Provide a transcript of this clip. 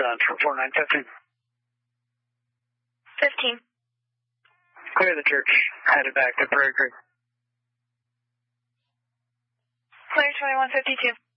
for 4915. 15. Clear the church. Headed back to Prairie Creek. Clear 2152.